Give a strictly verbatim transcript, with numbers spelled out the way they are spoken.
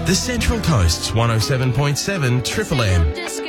The Central Coast's one oh seven point seven Triple M.